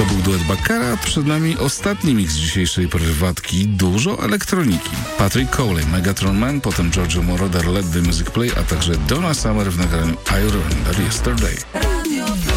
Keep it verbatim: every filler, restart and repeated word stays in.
był duet Bacara, przed nami ostatni mix dzisiejszej prywatki, dużo elektroniki. Patrick Cowley, Megatron Man, potem Giorgio Moroder, Let the Music Play, a także Donna Summer w nagraniu I Remember Yesterday.